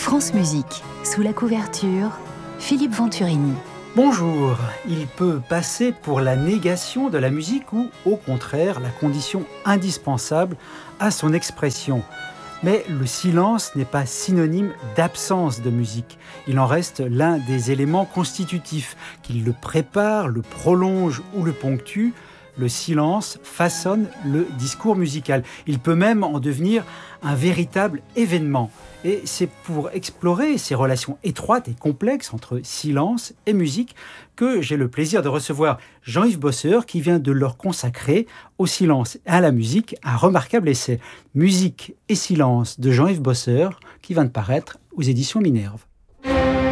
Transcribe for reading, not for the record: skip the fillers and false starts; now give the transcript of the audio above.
France Musique, sous la couverture, Philippe Venturini. Bonjour, il peut passer pour la négation de la musique ou, au contraire, la condition indispensable à son expression. Mais le silence n'est pas synonyme d'absence de musique. Il en reste l'un des éléments constitutifs, qu'il le prépare, le prolonge ou le ponctue. Le silence façonne le discours musical. Il peut même en devenir un véritable événement. Et c'est pour explorer ces relations étroites et complexes entre silence et musique que j'ai le plaisir de recevoir Jean-Yves Bosseur qui vient de leur consacrer au silence et à la musique un remarquable essai. Musique et silence de Jean-Yves Bosseur qui vient de paraître aux éditions Minerve.